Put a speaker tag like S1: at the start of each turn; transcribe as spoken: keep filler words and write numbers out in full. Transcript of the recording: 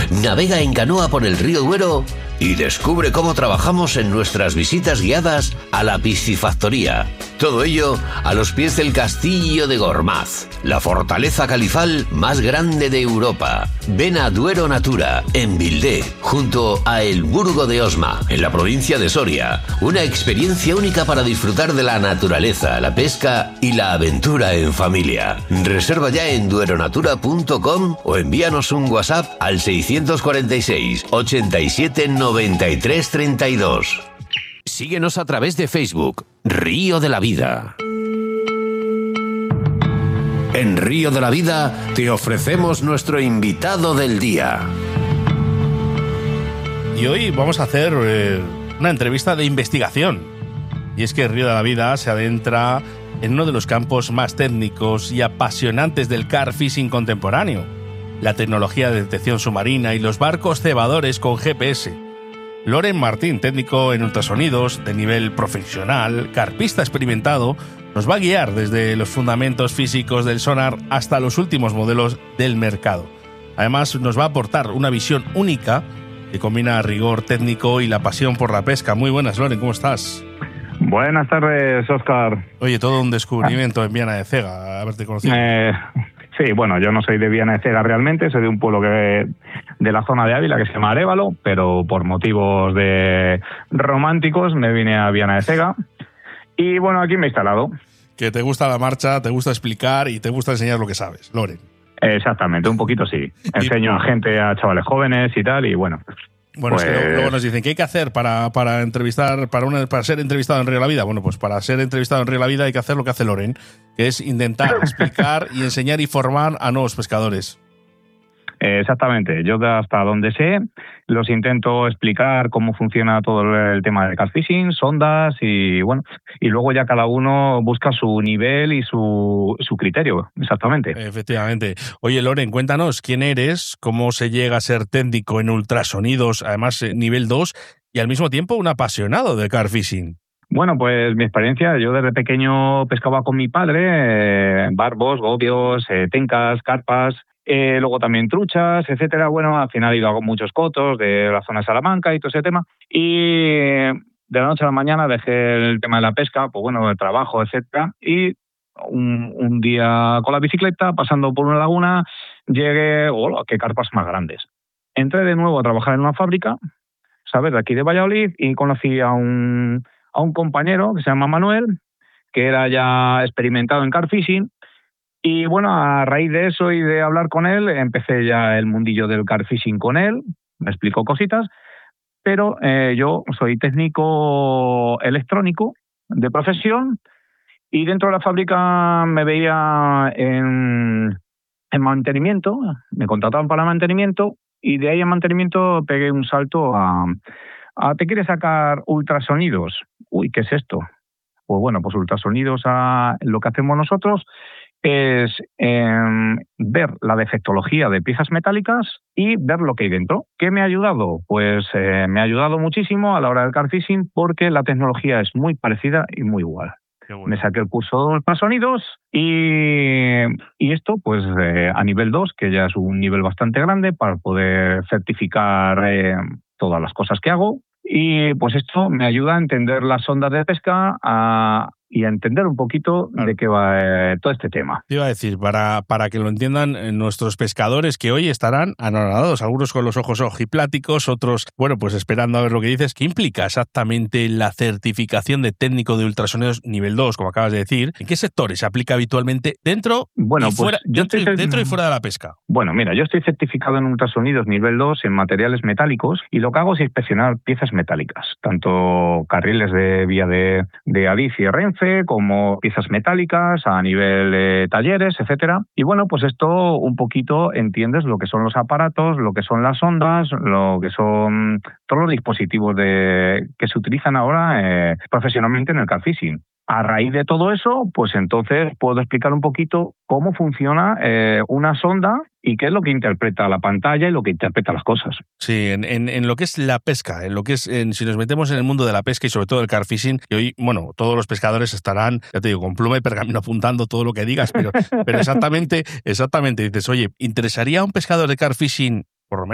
S1: Navega en canoa por el río Duero y descubre cómo trabajamos en nuestras visitas guiadas a la piscifactoría. Todo ello a los pies del castillo de Gormaz, la fortaleza califal más grande de Europa. Ven a Duero Natura, en Vildé, junto a El Burgo de Osma, en la provincia de Soria. Una experiencia única para disfrutar de la naturaleza, la pesca y la aventura en familia. Reserva ya en dueronatura punto com o envíanos un WhatsApp al seiscientos cuarenta y seis, ochenta y siete, noventa y tres, treinta y dos. Síguenos a través de Facebook, Río de la Vida. En Río de la Vida te ofrecemos nuestro invitado del día.
S2: Y hoy vamos a hacer eh, una entrevista de investigación. Y es que Río de la Vida se adentra en uno de los campos más técnicos y apasionantes del car fishing contemporáneo: la tecnología de detección submarina y los barcos cebadores con G P S. Loren Martín, técnico en ultrasonidos de nivel profesional, carpista experimentado, nos va a guiar desde los fundamentos físicos del sonar hasta los últimos modelos del mercado. Además, nos va a aportar una visión única que combina rigor técnico y la pasión por la pesca. Muy buenas, Loren, ¿cómo estás?
S3: Buenas tardes, Óscar.
S2: Oye, todo un descubrimiento en Viana de Cega, haberte conocido.
S3: Eh, sí, bueno, yo no soy de Viana de Cega realmente, soy de un pueblo que de la zona de Ávila que se llama Arévalo, pero por motivos de románticos me vine a Viana de Cega y bueno, aquí me he instalado.
S2: Que te gusta la marcha, te gusta explicar y te gusta enseñar lo que sabes, Loren.
S3: Exactamente, un poquito sí. Enseño a gente, a chavales jóvenes y tal, y bueno...
S2: Bueno, pues... es que luego nos dicen, ¿qué hay que hacer para, para entrevistar, para, una, para ser entrevistado en Río de la Vida? Bueno, pues para ser entrevistado en Río de la Vida hay que hacer lo que hace Loren, que es intentar explicar y enseñar y formar a nuevos pescadores.
S3: Exactamente, yo hasta donde sé los intento explicar cómo funciona todo el tema de catfishing, sondas y bueno, y luego ya cada uno busca su nivel y su, su criterio, exactamente.
S2: Efectivamente. Oye, Loren, cuéntanos quién eres, cómo se llega a ser técnico en ultrasonidos, además nivel dos, y al mismo tiempo un apasionado de catfishing.
S3: Bueno, pues mi experiencia, yo desde pequeño pescaba con mi padre, eh, barbos, gobios, eh, tencas, carpas. Eh, luego también truchas, etcétera. Bueno, al final he ido a muchos cotos de la zona de Salamanca y todo ese tema. Y de la noche a la mañana dejé el tema de la pesca, pues bueno, el trabajo, etcétera. Y un, un día con la bicicleta, pasando por una laguna, llegué, ¡hola, qué carpas más grandes! Entré de nuevo a trabajar en una fábrica, ¿sabes?, de aquí de Valladolid, y conocí a un, a un compañero que se llama Manuel, que era ya experimentado en car fishing. Y bueno, a raíz de eso y de hablar con él, empecé ya el mundillo del car fishing con él, me explicó cositas, pero eh, yo soy técnico electrónico de profesión y dentro de la fábrica me veía en, en mantenimiento, me contrataban para mantenimiento y de ahí en mantenimiento pegué un salto a, a ¿te quieres sacar ultrasonidos? Uy, ¿qué es esto? Pues bueno, pues ultrasonidos, a lo que hacemos nosotros es eh, ver la defectología de piezas metálicas y ver lo que hay dentro. ¿Qué me ha ayudado? Pues eh, me ha ayudado muchísimo a la hora del car fishing porque la tecnología es muy parecida y muy igual. Bueno. Me saqué el curso de ultrasonidos y, y esto pues eh, a nivel dos, que ya es un nivel bastante grande para poder certificar eh, todas las cosas que hago. Y pues esto me ayuda a entender las ondas de pesca a, y a entender un poquito claro. de qué va eh, todo este tema.
S2: Te iba a decir, para, para que lo entiendan eh, nuestros pescadores que hoy estarán anonadados, algunos con los ojos ojipláticos, otros, bueno, pues esperando a ver lo que dices. ¿Qué implica exactamente la certificación de técnico de ultrasonidos nivel dos, como acabas de decir? ¿En qué sectores se aplica habitualmente dentro, bueno, y, pues fuera, yo dentro, estoy... dentro y fuera de la pesca?
S3: Bueno, mira, yo estoy certificado en ultrasonidos nivel dos en materiales metálicos y lo que hago es inspeccionar piezas metálicas, tanto carriles de vía de, de Adif y Renfe, como piezas metálicas a nivel eh, talleres, etcétera. Y bueno, pues esto un poquito entiendes lo que son los aparatos, lo que son las ondas, lo que son todos los dispositivos de, que se utilizan ahora eh, profesionalmente en el car fishing. A raíz de todo eso, pues entonces puedo explicar un poquito cómo funciona eh, una sonda y qué es lo que interpreta la pantalla y lo que interpreta las cosas.
S2: Sí, en, en, en lo que es la pesca, en lo que es, en, si nos metemos en el mundo de la pesca y sobre todo el car fishing, que hoy, bueno, todos los pescadores estarán, ya te digo, con pluma y pergamino apuntando todo lo que digas, pero, pero exactamente, exactamente, dices, oye, ¿interesaría a un pescador de car fishing